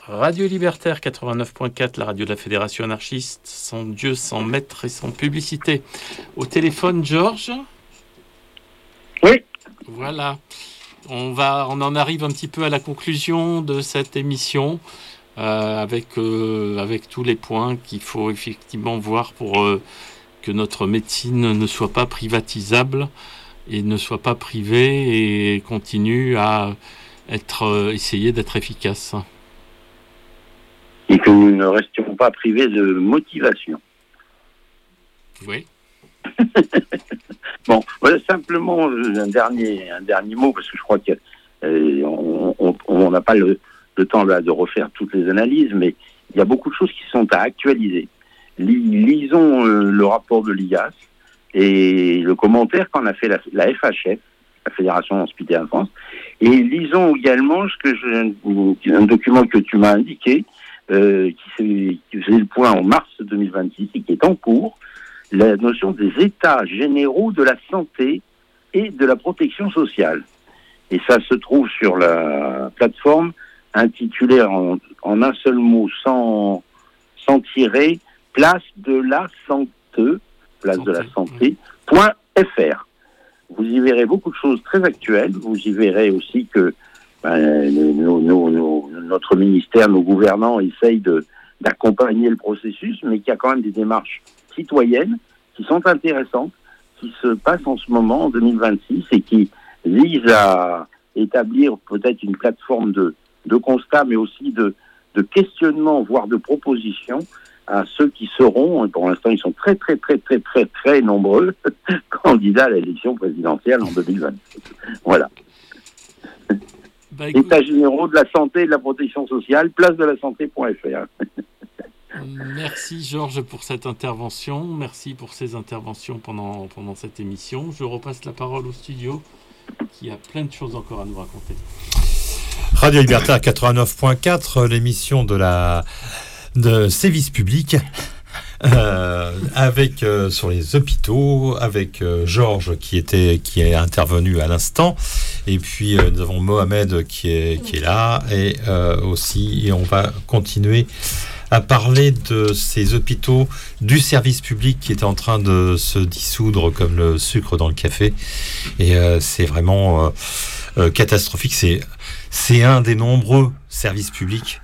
Radio Libertaire 89.4, la radio de la Fédération anarchiste, sans Dieu, sans maître et sans publicité. Au téléphone, Georges ? Oui. Voilà. On en arrive un petit peu à la conclusion de cette émission, avec tous les points qu'il faut effectivement voir pour que notre médecine ne soit pas privatisable et ne soit pas privée et continue à essayer d'être efficace. Et que nous ne restions pas privés de motivation. Oui. Bon, voilà simplement un dernier mot, parce que je crois qu'on n'a pas le temps là de refaire toutes les analyses, mais il y a beaucoup de choses qui sont à actualiser. Lisons le rapport de l'IGAS et le commentaire qu'en a fait la FHF, la Fédération hospitalière de France, et lisons également un document que tu m'as indiqué, qui faisait le point en mars 2026 et qui est en cours, la notion des états généraux de la santé et de la protection sociale. Et ça se trouve sur la plateforme intitulée en un seul mot, sans tirer, place de la santé.fr. Vous y verrez beaucoup de choses très actuelles. Vous y verrez aussi que notre ministère, nos gouvernants essayent d'accompagner le processus, mais qu'il y a quand même des démarches citoyennes qui sont intéressantes, qui se passent en ce moment, en 2026, et qui visent à établir peut-être une plateforme de constat, mais aussi de questionnement, voire de propositions à ceux qui seront, et pour l'instant ils sont très très très très très très nombreux, candidats à l'élection présidentielle en 2026. Voilà. États généraux de la santé et de la protection sociale, place de la santé.fr. Merci Georges pour cette intervention, merci pour ces interventions pendant cette émission. Je repasse la parole au studio qui a plein de choses encore à nous raconter. Radio Libertaire 89.4, l'émission de service public. Avec sur les hôpitaux, avec Georges qui est intervenu à l'instant, et puis nous avons Mohamed qui est là, et aussi, et on va continuer à parler de ces hôpitaux du service public qui est en train de se dissoudre comme le sucre dans le café, et c'est vraiment catastrophique. C'est un des nombreux services publics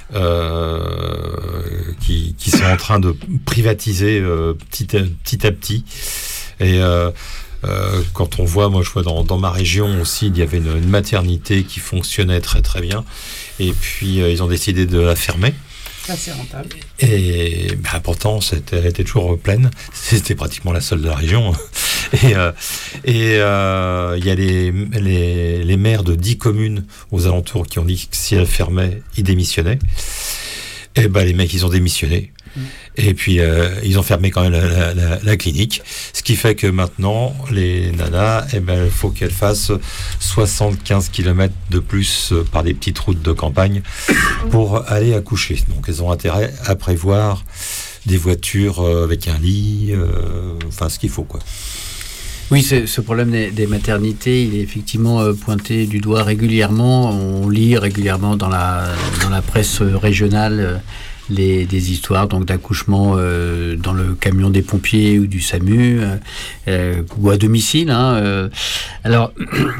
qui sont en train de privatiser petit à petit. Et quand on voit, moi je vois dans ma région aussi, il y avait une maternité qui fonctionnait très très bien, et puis ils ont décidé de la fermer. C'est rentable. Et pourtant, elle était toujours pleine. C'était pratiquement la seule de la région. Et il y a les maires de 10 communes aux alentours qui ont dit que si elle fermait, ils démissionnaient. Et les mecs, ils ont démissionné. Et puis, ils ont fermé quand même la clinique. Ce qui fait que maintenant, les nanas, il faut qu'elles fassent 75 km de plus par des petites routes de campagne pour aller accoucher. Donc, elles ont intérêt à prévoir des voitures avec un lit, ce qu'il faut, quoi. Oui, ce problème des maternités, il est effectivement pointé du doigt régulièrement. On lit régulièrement dans la presse régionale des histoires donc d'accouchement dans le camion des pompiers ou du SAMU ou à domicile. Alors,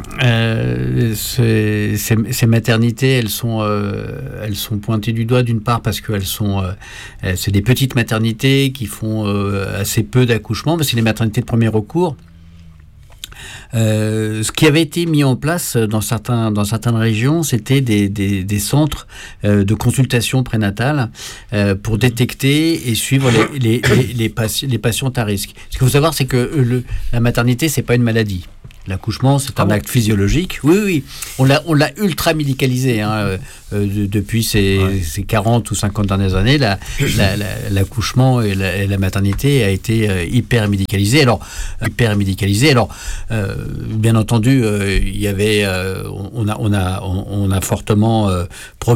ces maternités, elles sont pointées du doigt d'une part parce qu'elles sont c'est des petites maternités qui font assez peu d'accouchements, mais c'est les maternités de premier recours. Ce qui avait été mis en place dans certaines régions, c'était des centres de consultation prénatale pour détecter et suivre les patients à risque. Ce qu'il faut savoir, c'est que la maternité, c'est pas une maladie. L'accouchement, c'est un acte physiologique. Oui. On l'a ultra médicalisé depuis ces 40 ou 50 dernières années. L'accouchement et la maternité a été hyper médicalisé. Alors, bien entendu, il y avait, on a fortement